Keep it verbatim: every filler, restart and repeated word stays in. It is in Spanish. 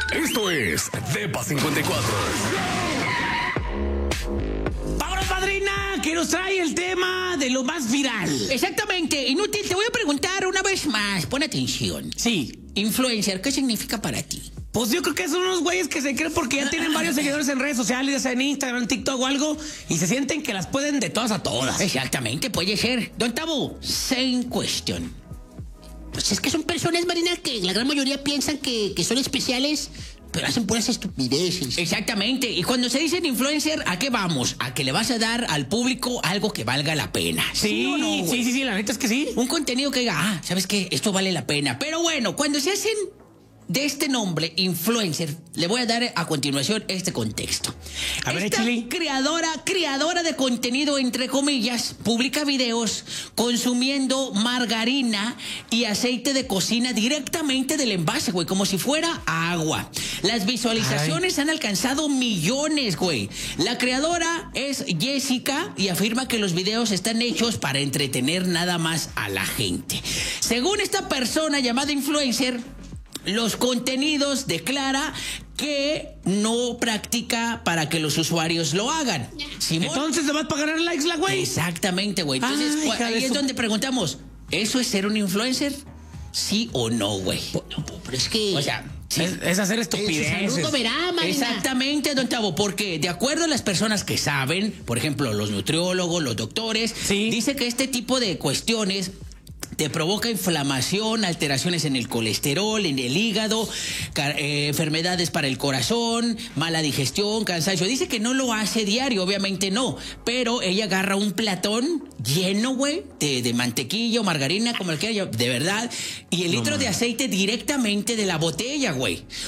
Esto es Depa cincuenta y cuatro. ¡Vámonos, padrina! Que nos trae el tema de lo más viral. Exactamente. Inútil, te voy a preguntar una vez más. Pon atención. Sí. Influencer, ¿qué significa para ti? Pues yo creo que son unos güeyes que se creen porque ya tienen varios seguidores en redes sociales, ya sea en Instagram, TikTok o algo, y se sienten que las pueden de todas a todas. Exactamente, puede ser. Don Tabo, same question. Pues es que son personas, Marina, que la gran mayoría piensan que, que son especiales, pero hacen puras estupideces. Exactamente. Y cuando se dicen influencer, ¿a qué vamos? A que le vas a dar al público algo que valga la pena. Sí, ¿Sí o no, güey? sí, sí, sí, la neta es que sí. Un contenido que diga, ah, ¿sabes qué? Esto vale la pena. Pero bueno, cuando se hacen de este nombre, influencer, le voy a dar a continuación este contexto. A ver, Esta échale. creadora, creadora de contenido, entre comillas, publica videos consumiendo margarina y aceite de cocina directamente del envase, güey, como si fuera agua. Las visualizaciones Ay. han alcanzado millones, güey. La creadora es Jessica y afirma que los videos están hechos para entretener nada más a la gente. Según esta persona llamada influencer, los contenidos declara que no practica para que los usuarios lo hagan. ¿Simón? Entonces le vas para ganar likes la güey. Exactamente, güey. Entonces, Ay, pues, ahí es su... donde preguntamos, ¿eso es ser un influencer? ¿Sí o no, güey? Pero es que... O sea... Sí. Es, es hacer estupideces. Saludo verá, Marina. Exactamente, don Tavo, porque de acuerdo a las personas que saben, por ejemplo, los nutriólogos, los doctores, sí. dice que este tipo de cuestiones te provoca inflamación, alteraciones en el colesterol, en el hígado, eh, enfermedades para el corazón, mala digestión, cansancio. Dice que no lo hace diario, obviamente no, pero ella agarra un platón lleno, güey, de, de mantequilla o margarina, como el que haya, de verdad, y el no, litro man. de aceite directamente de la botella, güey.